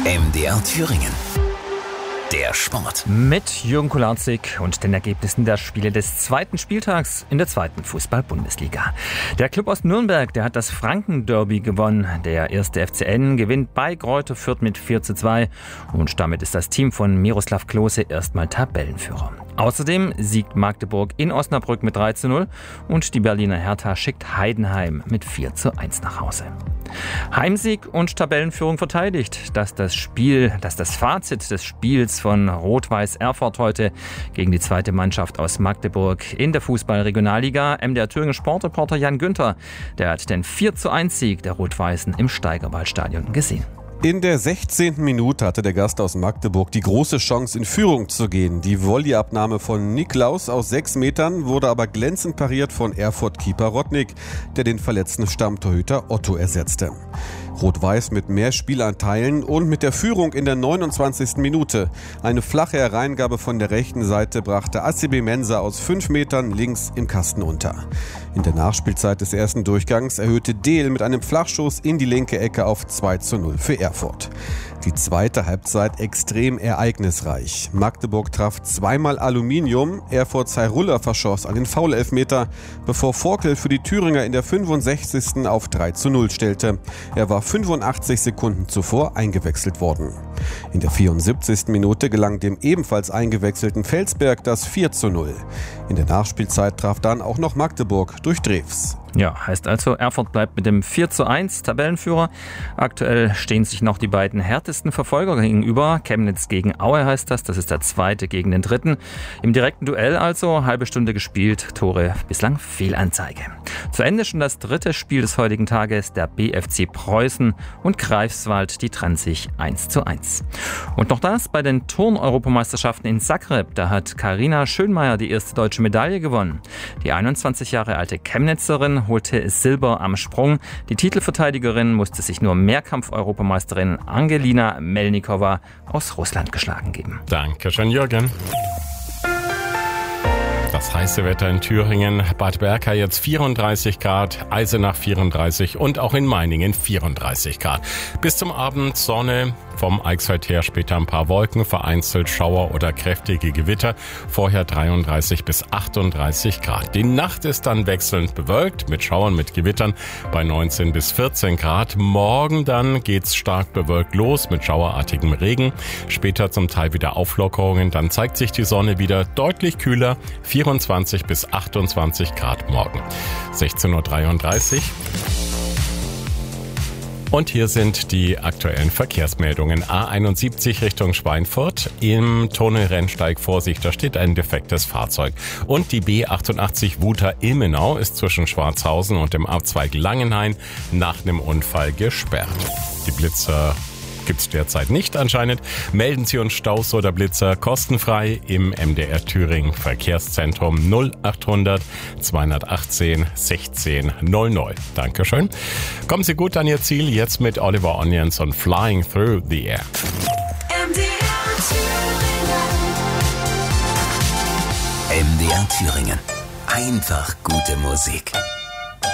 MDR Thüringen. Der Sport. Mit Jürgen Kularczyk und den Ergebnissen der Spiele des zweiten Spieltags in der zweiten Fußball-Bundesliga. Der Club aus Nürnberg, der hat das Franken-Derby gewonnen. Der erste FCN gewinnt bei Greuther Fürth mit 4:2 und damit ist das Team von Miroslav Klose erstmal Tabellenführer. Außerdem siegt Magdeburg in Osnabrück mit 3:0 und die Berliner Hertha schickt Heidenheim mit 4:1 nach Hause. Heimsieg und Tabellenführung verteidigt, dass das Fazit des Spiels von Rot-Weiß Erfurt heute gegen die zweite Mannschaft aus Magdeburg in der Fußball-Regionalliga. MDR Thüringen Sportreporter Jan Günther, der hat den 4:1-Sieg der Rot-Weißen im Steigerwaldstadion gesehen. In der 16. Minute hatte der Gast aus Magdeburg die große Chance, in Führung zu gehen. Die Volleyabnahme von Niklaus aus 6 Metern wurde aber glänzend pariert von Erfurt-Keeper Rodnik, der den verletzten Stammtorhüter Otto ersetzte. Rot-Weiß mit mehr Spielanteilen und mit der Führung in der 29. Minute. Eine flache Hereingabe von der rechten Seite brachte ACB Mensa aus 5 Metern links im Kasten unter. In der Nachspielzeit des ersten Durchgangs erhöhte Dehl mit einem Flachschuss in die linke Ecke auf 2:0 für Erfurt. Die zweite Halbzeit extrem ereignisreich. Magdeburg traf zweimal Aluminium, Erfurts Hairulla verschoss einen Foul-Elfmeter, bevor Forkel für die Thüringer in der 65. auf 3:0 stellte. Er war 85 Sekunden zuvor eingewechselt worden. In der 74. Minute gelang dem ebenfalls eingewechselten Felsberg das 4:0. In der Nachspielzeit traf dann auch noch Magdeburg durch Drews. Ja, heißt also, Erfurt bleibt mit dem 4:1 Tabellenführer. Aktuell stehen sich noch die beiden härtesten Verfolger gegenüber. Chemnitz gegen Aue heißt das. Das ist der zweite gegen den dritten. Im direkten Duell also, halbe Stunde gespielt, Tore bislang Fehlanzeige. Zu Ende schon das dritte Spiel des heutigen Tages. Der BFC Preußen und Greifswald, die trennen sich 1:1. Und noch das bei den Turn-Europameisterschaften in Zagreb. Da hat Carina Schönmeier die erste deutsche Medaille gewonnen. Die 21 Jahre alte Chemnitzerin holte Silber am Sprung. Die Titelverteidigerin musste sich nur Mehrkampf-Europameisterin Angelina Melnikova aus Russland geschlagen geben. Dankeschön, Jürgen. Das heiße Wetter in Thüringen, Bad Berka jetzt 34 Grad, Eisenach 34 und auch in Meiningen 34 Grad. Bis zum Abend Sonne, vom Eichsfeld her später ein paar Wolken, vereinzelt Schauer oder kräftige Gewitter, vorher 33 bis 38 Grad. Die Nacht ist dann wechselnd bewölkt, mit Schauern, mit Gewittern bei 19 bis 14 Grad. Morgen dann geht's stark bewölkt los mit schauerartigem Regen, später zum Teil wieder Auflockerungen, dann zeigt sich die Sonne wieder deutlich kühler, 24 bis 28 Grad morgen. 16:33 Uhr. Und hier sind die aktuellen Verkehrsmeldungen. A71 Richtung Schweinfurt. Im Tunnel Rennsteig Vorsicht, da steht ein defektes Fahrzeug. Und die B88 Wuter-Ilmenau ist zwischen Schwarzhausen und dem Abzweig Langenhain nach einem Unfall gesperrt. Die Blitzer gibt's derzeit nicht anscheinend. Melden Sie uns Staus oder Blitzer kostenfrei im MDR Thüringen Verkehrszentrum 0800 218 16 00. Dankeschön. Kommen Sie gut an Ihr Ziel, jetzt mit Oliver Onions und Flying Through the Air. MDR Thüringen. Einfach gute Musik.